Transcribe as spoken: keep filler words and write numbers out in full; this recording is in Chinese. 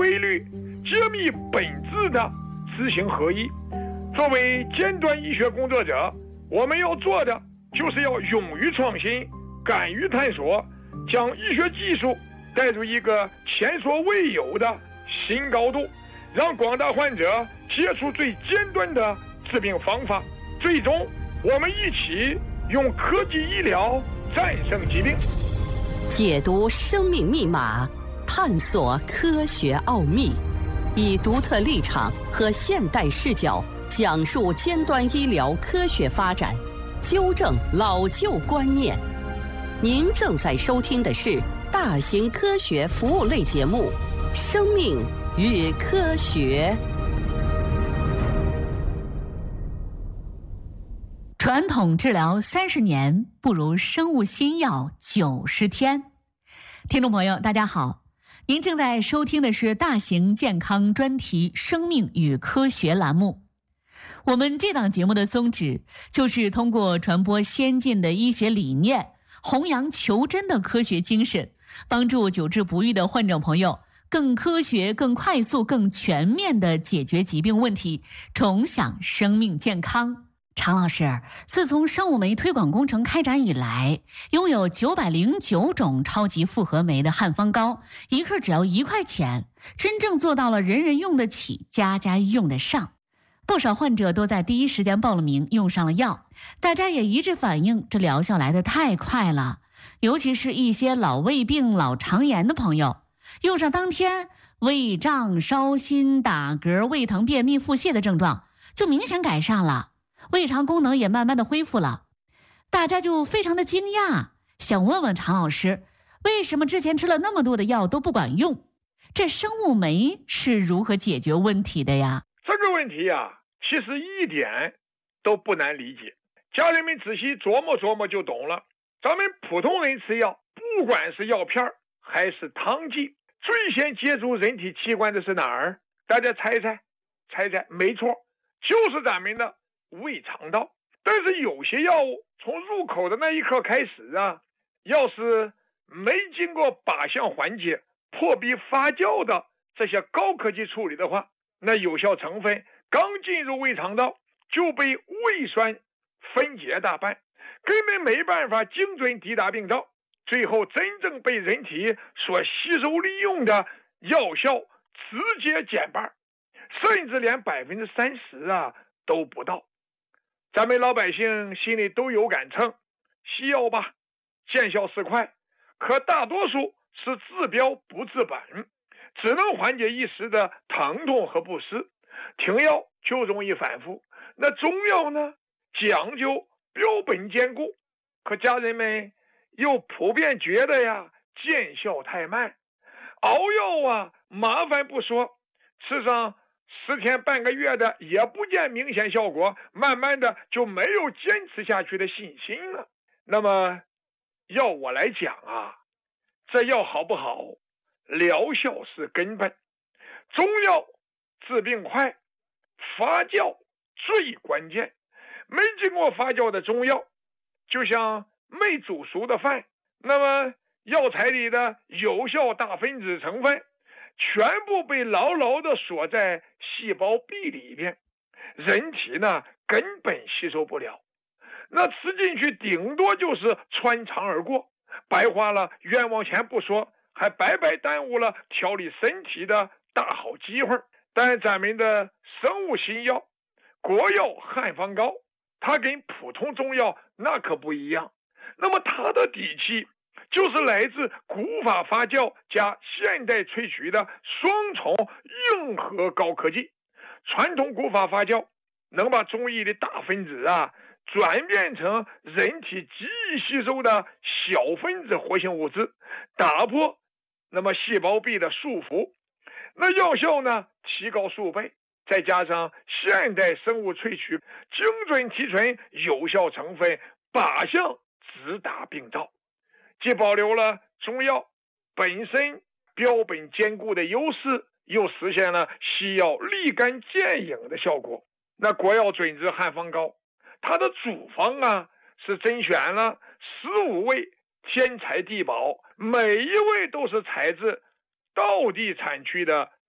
规律、揭秘本质的知行合一。作为尖端医学工作者，我们要做的就是要勇于创新，敢于探索，将医学技术带入一个前所未有的新高度，让广大患者接触最尖端的治病方法。最终，我们一起用科技医疗战胜疾病。 解读生命密码，探索科学奥秘，以独特立场和现代视角讲述尖端医疗科学发展，纠正老旧观念。您正在收听的是大型科学服务类节目《生命与科学》。 传统治疗三十年，不如生物新药九十天。听众朋友，大家好，您正在收听的是大型健康专题《生命与科学》栏目。我们这档节目的宗旨就是通过传播先进的医学理念，弘扬求真的科学精神，帮助久治不愈的患者朋友更科学、更快速、更全面地解决疾病问题，重享生命健康。常老师，自从生物酶推广工程开展以来，拥有九百零九种超级复合酶的汉方膏，一克只要一块钱，真正做到了人人用得起，家家用得上。不少患者都在第一时间报了名，用上了药，大家也一致反映，这疗效来得太快了。尤其是一些老胃病、老肠炎的朋友，用上当天，胃胀、烧心、打嗝、胃疼、便秘、腹泻的症状就明显改善了。胃肠功能也慢慢的恢复了，大家就非常的惊讶，想问问常老师，为什么之前吃了那么多的药都不管用？这生物酶是如何解决问题的呀？ 这个问题啊，其实一点都不难理解，家人们仔细琢磨琢磨就懂了。咱们普通人吃药，不管是药片还是汤剂，最先接触人体器官的是哪儿？大家猜猜，猜猜，没错，就是咱们的胃肠道。但是有些药物从入口的那一刻开始啊，要是没经过靶向缓解、破壁发酵的这些高科技处理的话，那有效成分刚进入胃肠道就被胃酸分解大半，根本没办法精准抵达病灶，最后真正被人体所吸收利用的药效直接减半，甚至连百分之三十啊都不到。咱们老百姓心里都有杆秤，西药吧，见效是快，可大多数是治标不治本，只能缓解一时的疼痛和不适，停药就容易反复。那中药呢，讲究标本兼顾，可家人们又普遍觉得呀，见效太慢，熬药啊麻烦不说，吃上十天半个月的也不见明显效果，慢慢的就没有坚持下去的信心了。那么要我来讲啊，这药好不好，疗效是根本。中药治病快，发酵最关键。没经过发酵的中药，就像没煮熟的饭，那么药材里的有效大分子成分全部被牢牢地锁在细胞壁里边，人体呢根本吸收不了，那吃进去顶多就是穿肠而过，白花了冤枉钱不说，还白白耽误了调理身体的大好机会。但咱们的生物新药国药汉方膏，它跟普通中药那可不一样。那么它的底气就是来自古法发酵加现代萃取的双重硬核高科技。传统古法发酵能把中医的大分子啊转变成人体极易吸收的小分子活性物质，打破那么细胞壁的束缚，那药效呢提高数倍。再加上现代生物萃取，精准提纯有效成分，靶向直达病灶，既保留了中药本身标本兼顾的优势，又实现了西药立竿见影的效果。那国药准治汉方膏，它的主方啊是甄选了十五位天才地宝，每一位都是采自道地产区的